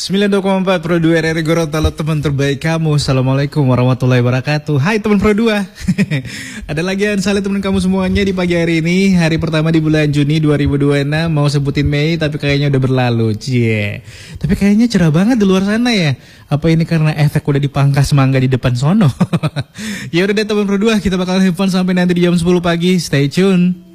92,4 Pro 2 RRI Gorontalo, teman terbaik kamu. Assalamualaikum warahmatullahi wabarakatuh. Hai teman Pro 2. Ada lagi saling teman kamu semuanya di pagi hari ini. Hari pertama di bulan Juni 2026. Mau sebutin Mei tapi kayaknya udah berlalu. Cie. Tapi kayaknya cerah banget di luar sana ya. Apa ini karena efek udah dipangkas mangga di depan sono? Ya udah deh teman Pro 2, kita bakal have fun sampai nanti di jam 10 pagi. Stay tune.